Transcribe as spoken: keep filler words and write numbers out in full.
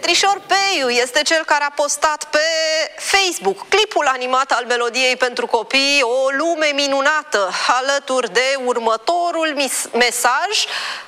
Petrișor Peiu este cel care a postat pe Facebook clipul animat al melodiei pentru copii O lume minunată, alături de următorul mesaj: